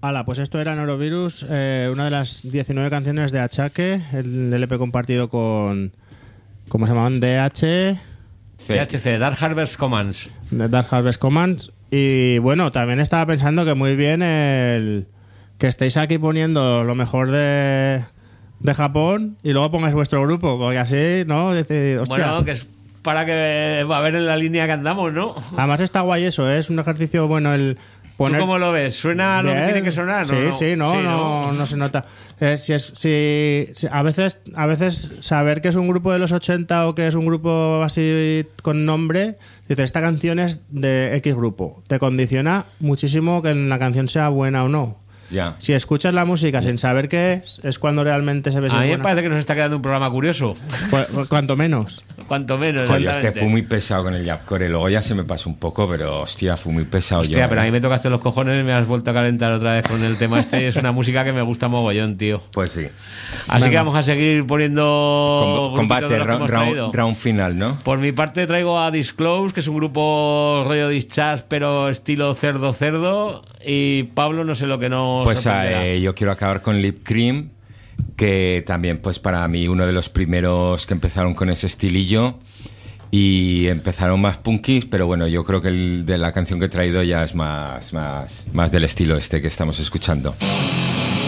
Hala, pues esto era Norovirus, una de las 19 canciones de Achaque, el LP compartido con... ¿Cómo se llamaban? DHC, Dark Harvest Commands. De Dark Harvest Commands. Y bueno, también estaba pensando que muy bien el que estéis aquí poniendo lo mejor de Japón y luego pongáis vuestro grupo, porque así, ¿no? Decir, hostia. Bueno, que es para que va a ver en la línea que andamos, ¿no? Además está guay eso, es un ejercicio bueno el... ¿Tú cómo lo ves? ¿Suena lo que tiene que sonar? Sí, no se nota. A veces saber que es un grupo de los 80 o que es un grupo así con nombre, dices, esta canción es de X grupo. Te condiciona muchísimo que la canción sea buena o no. Ya. Si escuchas la música sin saber qué es cuando realmente se ve si A mí me buena. parece que nos está quedando un programa curioso. Cuanto menos. Cuanto menos. Joder, es que fui muy pesado con el Yapcore. Luego ya se me pasó un poco, pero hostia, fui muy pesado. Hostia, yo, pero a mí me tocaste los cojones y me has vuelto a calentar otra vez con el tema este. Y es una música que me gusta mogollón, tío. Pues sí. Así que vamos a seguir poniendo combate, round final, ¿no? Por mi parte traigo a Disclose, que es un grupo rollo Discharge, pero estilo cerdo. Y Pablo, no sé lo que nos Pues sorprenderá. yo quiero acabar con Lip Cream, que también pues para mí uno de los primeros que empezaron con ese estilillo y empezaron más punkis, pero bueno, yo creo que el de la canción que he traído ya es más del estilo este que estamos escuchando.